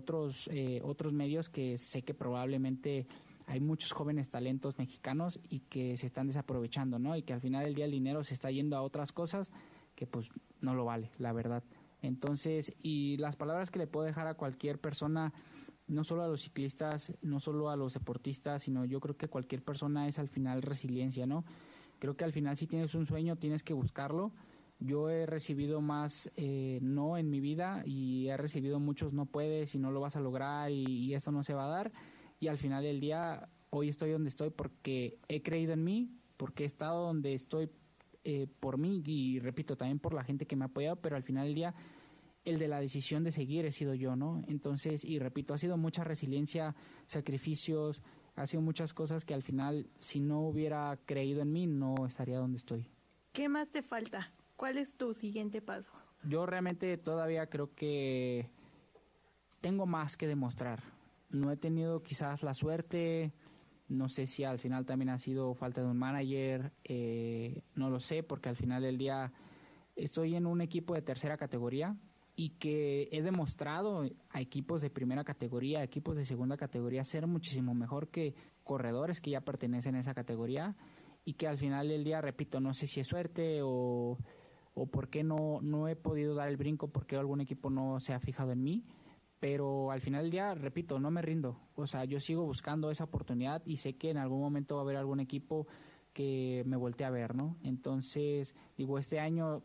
otros medios que sé que probablemente hay muchos jóvenes talentos mexicanos y que se están desaprovechando, ¿no? Y que al final del día el dinero se está yendo a otras cosas que pues no lo vale, la verdad. Entonces, y las palabras que le puedo dejar a cualquier persona, no solo a los ciclistas, no solo a los deportistas, sino yo creo que cualquier persona es al final resiliencia, ¿no? Creo que al final si tienes un sueño tienes que buscarlo. Yo he recibido más no en mi vida y he recibido muchos no puedes y no lo vas a lograr y esto no se va a dar. Y al final del día, hoy estoy donde estoy porque he creído en mí, porque he estado donde estoy por mí y repito, también por la gente que me ha apoyado, pero al final del día el de la decisión de seguir he sido yo, ¿no? Entonces, y repito, ha sido mucha resiliencia, sacrificios, ha sido muchas cosas que al final, si no hubiera creído en mí, no estaría donde estoy. ¿Qué más te falta? ¿Cuál es tu siguiente paso? Yo realmente todavía creo que tengo más que demostrar. No he tenido quizás la suerte, no sé si al final también ha sido falta de un manager, no lo sé, porque al final del día estoy en un equipo de tercera categoría y que he demostrado a equipos de primera categoría, a equipos de segunda categoría, ser muchísimo mejor que corredores que ya pertenecen a esa categoría y que al final del día, repito, no sé si es suerte o por qué no he podido dar el brinco, porque algún equipo no se ha fijado en mí, pero al final del día, repito, no me rindo, o sea, yo sigo buscando esa oportunidad y sé que en algún momento va a haber algún equipo que me voltee a ver, ¿no? Entonces, digo, este año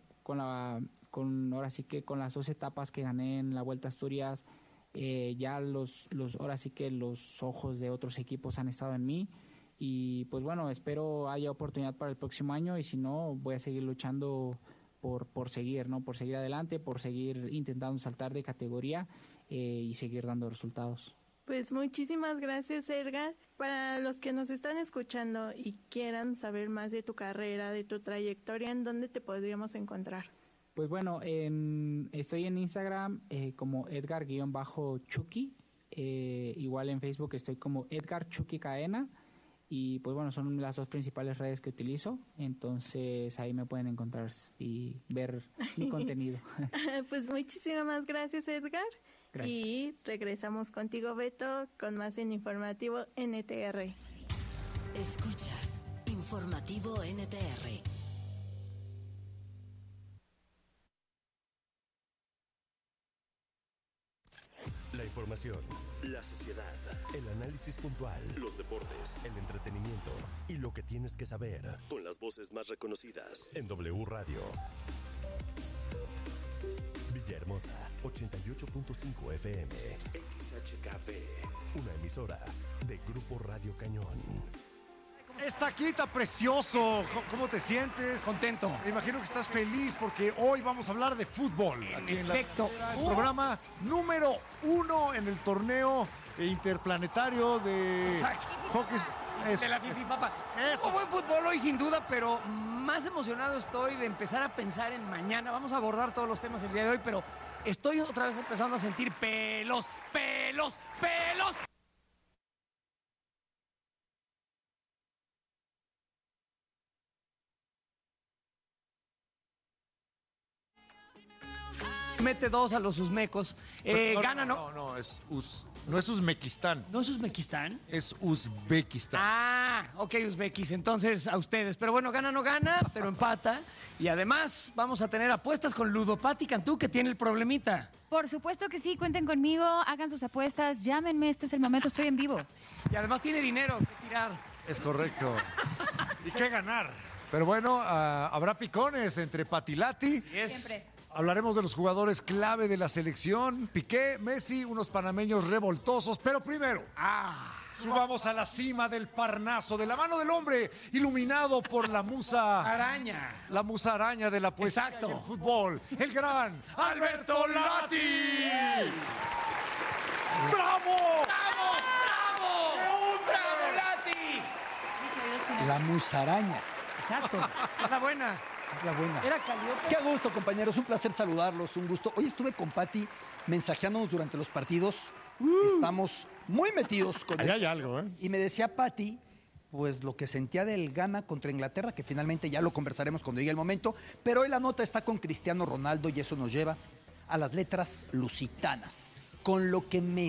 ahora sí que con las 2 etapas que gané en la Vuelta a Asturias, ya ahora sí que los ojos de otros equipos han estado en mí y pues bueno, espero haya oportunidad para el próximo año y si no, voy a seguir luchando por seguir, ¿no? Por seguir adelante, por seguir intentando saltar de categoría y seguir dando resultados. Pues muchísimas gracias, Edgar. Para los que nos están escuchando y quieran saber más de tu carrera, de tu trayectoria, ¿en dónde te podríamos encontrar? Pues bueno, estoy en Instagram como Edgar-Chucky, igual en Facebook estoy como Edgar Chucky Caena y pues bueno, son las 2 principales redes que utilizo, entonces ahí me pueden encontrar y ver mi contenido. Pues muchísimas gracias, Edgar. Gracias. Y regresamos contigo, Beto, con más en Informativo NTR. Escuchas Informativo NTR. La información, la sociedad, el análisis puntual, los deportes, el entretenimiento y lo que tienes que saber con las voces más reconocidas en W Radio. Villahermosa, 88.5 FM, XHKP, una emisora de Grupo Radio Cañón. Está aquí, está precioso. ¿Cómo te sientes? Contento. Me imagino que estás feliz porque hoy vamos a hablar de fútbol. Aquí en el programa número 1 en el torneo interplanetario de hockey. De la Fifi Papa. Eso. Buen fútbol hoy sin duda, pero más emocionado estoy de empezar a pensar en mañana. Vamos a abordar todos los temas el día de hoy, pero estoy otra vez empezando a sentir pelos. Mete 2 a los uzmecos. Gana, ¿no? No, no es Uzbekistán. ¿No es Uzbekistán? Es Uzbekistán. Ah, ok, Uzbekis. Entonces, a ustedes. Pero bueno, gana, no gana, pero empata. Y además, vamos a tener apuestas con Ludopati Cantú, que tiene el problemita. Por supuesto que sí, cuenten conmigo, hagan sus apuestas, llámenme, este es el momento, estoy en vivo. Y además tiene dinero que tirar. Es correcto. ¿Y qué ganar? Pero bueno, habrá picones entre Patilati. Siempre. Hablaremos de los jugadores clave de la selección, Piqué, Messi, unos panameños revoltosos, pero primero, subamos a la cima del Parnaso, de la mano del hombre, iluminado por la musa Araña. La musa araña de la poesía Exacto. y el fútbol, el gran Alberto Lati. ¡Bravo! ¡Bravo, Lati! La musaraña. Exacto, es la buena. Es la buena. Era Calliope. Qué gusto, compañeros. Un placer saludarlos. Un gusto. Hoy estuve con Pati mensajeándonos durante los partidos. Estamos muy metidos con Ahí hay algo, ¿eh? Y me decía Pati, pues lo que sentía del Ghana contra Inglaterra, que finalmente ya lo conversaremos cuando llegue el momento. Pero hoy la nota está con Cristiano Ronaldo y eso nos lleva a las letras lusitanas. Con lo que me